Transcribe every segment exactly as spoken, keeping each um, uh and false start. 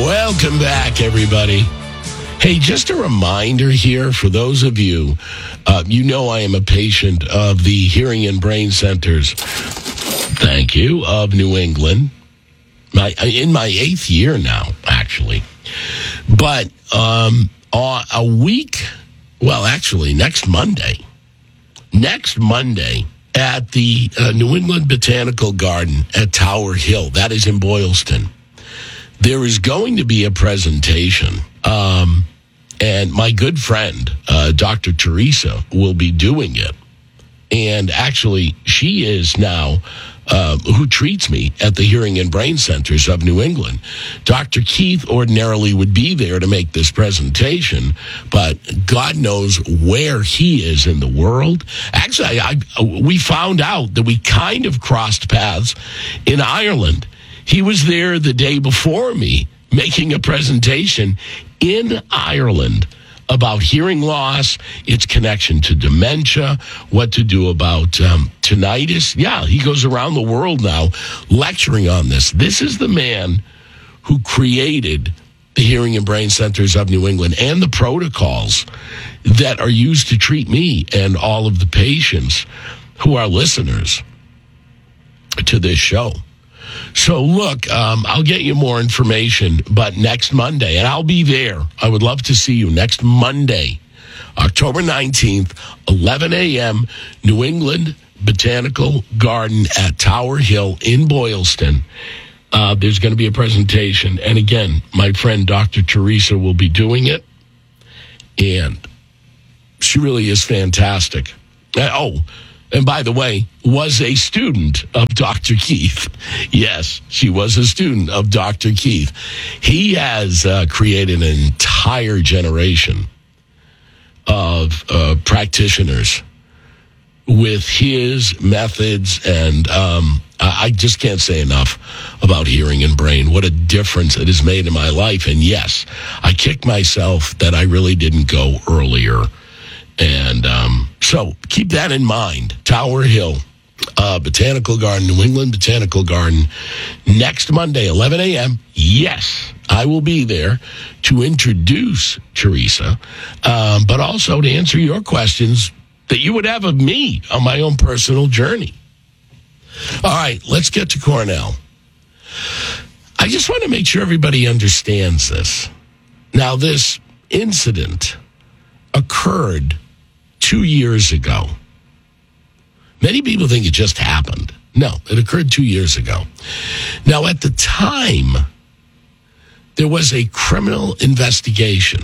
Welcome back, everybody. Hey, just a reminder here for those of you, uh, you know I am a patient of the Hearing and Brain Centers, thank you, of New England. My, in my eighth year now, actually. But um, uh, a week, well, actually, next Monday, next Monday at the uh, New England Botanical Garden at Tower Hill, that is in Boylston, there is going to be a presentation, um, and my good friend, uh, Doctor Teresa, will be doing it. And actually, she is now uh, who treats me at the Hearing and Brain Centers of New England. Doctor Keith ordinarily would be there to make this presentation, but God knows where he is in the world. Actually, I, I, we found out that we kind of crossed paths in Ireland. He was there the day before me making a presentation in Ireland about hearing loss, its connection to dementia, what to do about um, tinnitus. Yeah, he goes around the world now lecturing on this. This is the man who created the Hearing and Brain Centers of New England and the protocols that are used to treat me and all of the patients who are listeners to this show. So, look, um, I'll get you more information, but next Monday, and I'll be there. I would love to see you next Monday, October nineteenth, eleven a.m., New England Botanical Garden at Tower Hill in Boylston. Uh, there's going to be a presentation. And again, my friend Doctor Teresa will be doing it. And she really is fantastic. Uh, oh, and by the way, was a student of Doctor Keith. Yes, she was a student of Doctor Keith. He has uh, created an entire generation of uh, practitioners with his methods, and um, I just can't say enough about hearing and brain. What a difference it has made in my life. And yes, I kick myself that I really didn't go earlier. And um, so keep that in mind. Tower Hill, uh, Botanical Garden, New England Botanical Garden, next Monday, eleven a.m. Yes, I will be there to introduce Teresa, um, but also to answer your questions that you would have of me on my own personal journey. All right, let's get to Cornell. I just want to make sure everybody understands this. Now, this incident occurred two years ago. Many people think it just happened. No, it occurred two years ago. Now, at the time, there was a criminal investigation.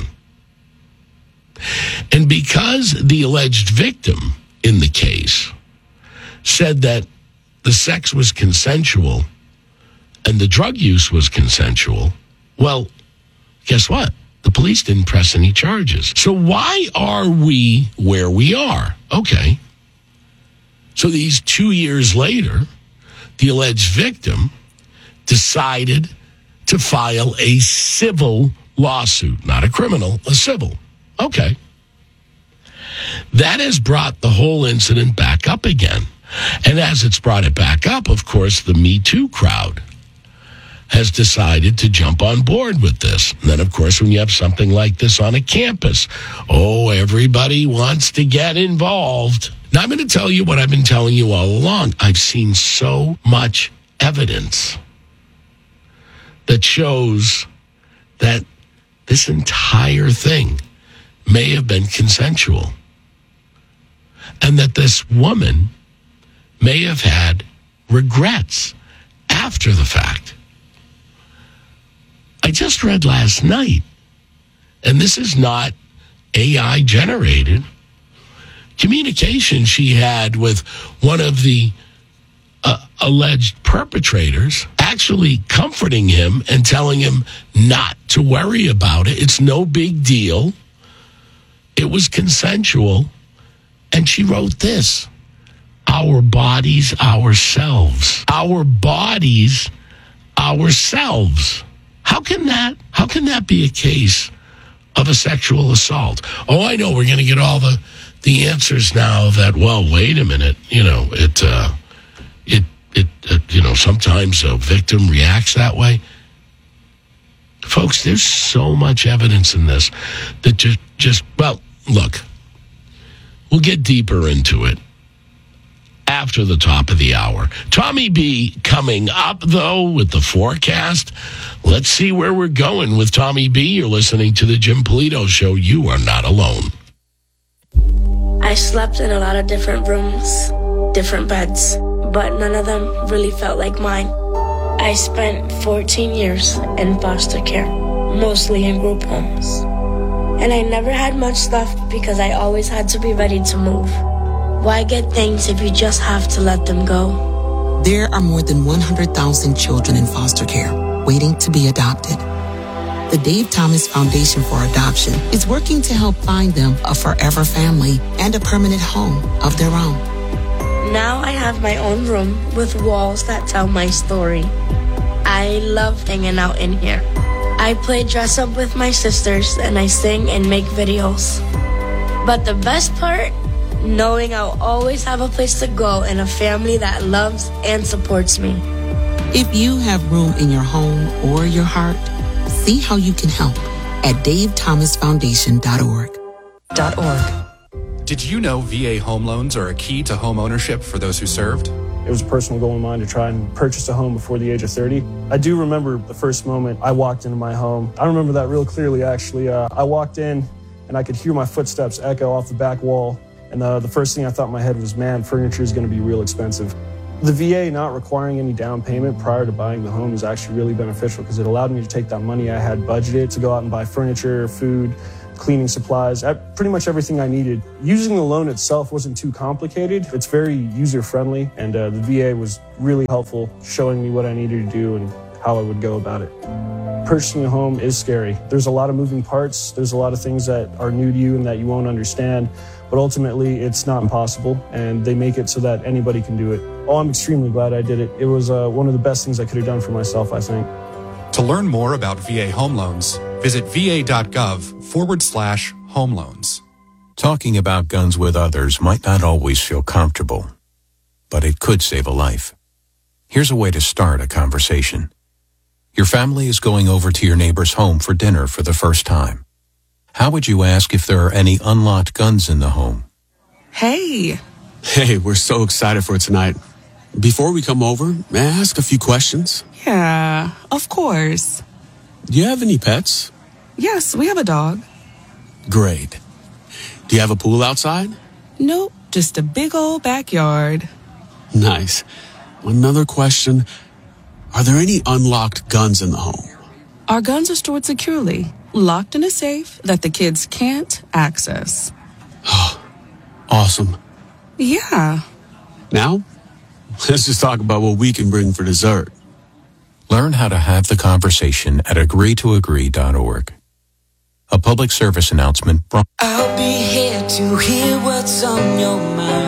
And because the alleged victim in the case said that the sex was consensual and the drug use was consensual, well, guess what? The police didn't press any charges. So why are we where we are? Okay. So these two years later, the alleged victim decided to file a civil lawsuit, not a criminal, a civil. Okay. That has brought the whole incident back up again. And as it's brought it back up, of course, the Me Too crowd has decided to jump on board with this. And then, of course, when you have something like this on a campus, oh, everybody wants to get involved. Now, I'm going to tell you what I've been telling you all along. I've seen so much evidence that shows that this entire thing may have been consensual, and that this woman may have had regrets after the fact. I just read last night, and this is not A I generated, communication she had with one of the uh, alleged perpetrators, actually comforting him and telling him not to worry about it. It's no big deal. It was consensual. And she wrote this: our bodies, ourselves. Our bodies, ourselves. How can that, how can that be a case of a sexual assault? Oh, I know we're going to get all the, the answers now that, well, wait a minute, you know, it, uh, it, it, uh, you know, sometimes a victim reacts that way. Folks, Folks, there's so much evidence in this that just, just well, look, we'll get deeper into it after the top of the hour. Tommy B coming up, though, with the forecast. Let's see where we're going with Tommy B. You're listening to the Jim Polito Show. You are not alone. I slept in a lot of different rooms, different beds, but none of them really felt like mine. I spent fourteen years in foster care, mostly in group homes. And I never had much stuff because I always had to be ready to move. Why get things if you just have to let them go? There are more than one hundred thousand children in foster care waiting to be adopted. The Dave Thomas Foundation for Adoption is working to help find them a forever family and a permanent home of their own. Now I have my own room with walls that tell my story. I love hanging out in here. I play dress up with my sisters and I sing and make videos. But the best part? Knowing I'll always have a place to go and a family that loves and supports me. If you have room in your home or your heart, see how you can help at dave thomas foundation dot org. Did you know V A home loans are a key to home ownership for those who served? It was a personal goal of mine to try and purchase a home before the age of thirty. I do remember the first moment I walked into my home. I remember that real clearly, actually. Uh, I walked in and I could hear my footsteps echo off the back wall. And uh, the first thing I thought in my head was, man, furniture is going to be real expensive. The V A not requiring any down payment prior to buying the home is actually really beneficial because it allowed me to take that money I had budgeted to go out and buy furniture, food, cleaning supplies, pretty much everything I needed. Using the loan itself wasn't too complicated. It's very user-friendly, and uh, the V A was really helpful, showing me what I needed to do and how I would go about it. Purchasing a home is scary. There's a lot of moving parts. There's a lot of things that are new to you and that you won't understand. But ultimately, it's not impossible, and they make it so that anybody can do it. Oh, I'm extremely glad I did it. It was uh, one of the best things I could have done for myself, I think. To learn more about V A home loans, visit va.gov forward slash home loans. Talking about guns with others might not always feel comfortable, but it could save a life. Here's a way to start a conversation. Your family is going over to your neighbor's home for dinner for the first time. How would you ask if there are any unlocked guns in the home? Hey. Hey, we're so excited for tonight. Before we come over, may I ask a few questions? Yeah, of course. Do you have any pets? Yes, we have a dog. Great. Do you have a pool outside? Nope, just a big old backyard. Nice. Another question. Are there any unlocked guns in the home? Our guns are stored securely, locked in a safe that the kids can't access. Awesome. Yeah. Now, let's just talk about what we can bring for dessert. Learn how to have the conversation at agree to agree dot org. A public service announcement brought... I'll be here to hear what's on your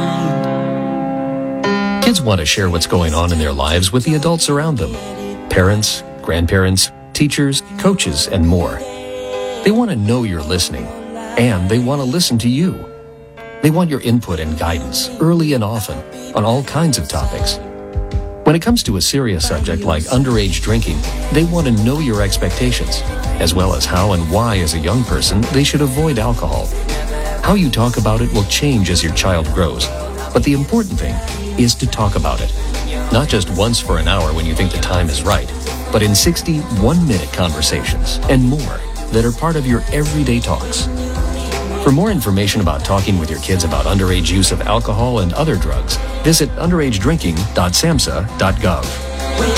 mind. Kids want to share what's going on in their lives with the adults around them. Parents, grandparents, teachers, coaches, and more. They want to know you're listening, and they want to listen to you. They want your input and guidance early and often on all kinds of topics. When it comes to a serious subject like underage drinking, they want to know your expectations, as well as how and why as a young person they should avoid alcohol. How you talk about it will change as your child grows, but the important thing is to talk about it. Not just once for an hour when you think the time is right, but in sixty one-minute conversations and more that are part of your everyday talks. For more information about talking with your kids about underage use of alcohol and other drugs, visit underage drinking dot samhsa dot gov.